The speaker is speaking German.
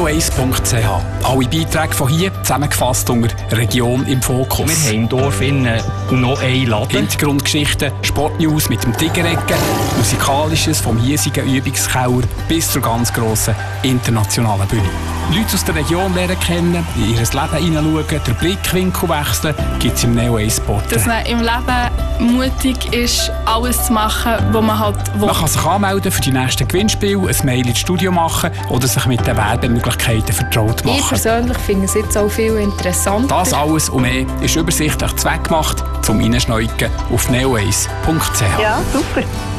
neoace.ch. Alle Beiträge von hier zusammengefasst unter «Region im Fokus». Wir haben im Dorf noch einen Laden. Hintergrundgeschichten, Sportnews mit dem Tigerecke, Musikalisches vom hiesigen Übungskeller bis zur ganz grossen internationalen Bühne. Leute aus der Region lernen kennen, in ihr Leben hineinschauen, den Blickwinkel wechseln, gibt es im Neo-Ace-Porträt. Dass man im Leben mutig ist, alles zu machen, was man halt will. Man kann sich anmelden für die nächsten Gewinnspiele, ein Mail ins Studio machen oder sich mit den Werbemöglichkeiten vertraut machen. Ich persönlich finde es jetzt auch viel interessanter. Das alles und mehr ist übersichtlich zweckgemacht zum Reinschneuken auf neoace.ch. Ja, super.